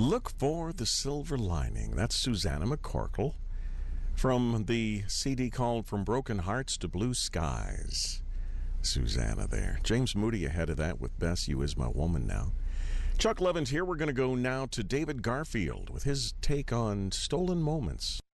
Look for the silver lining. That's Susanna McCorkle from the CD called From Broken Hearts to Blue Skies. Susanna there. James Moody ahead of that with Bess, You Is My Woman Now. Chuck Levin's here. We're going to go now to David Garfield with his take on stolen moments.